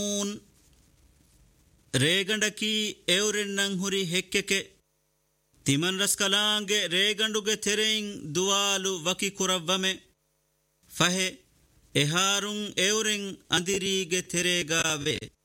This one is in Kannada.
ರೇಗಂಡಕಿ ಎವರೆನ್ನಂ ಹುರಿ ಹೆಕ್ಕೆಕೆ ತಿಮನ್ ರಸ್ಕಲಾಂಗೆ ರೇಗಂಡುಗೆ ತೆರೆಯಿಂ ದುವಾಲು ವಕಿ ಕುರವ್ವಮೆ ಫಹೆ ಎಹಾರುಂ ಎವರೆಂ ಅಂದಿರಿಗೆ ತೆರೆಗಾವೆ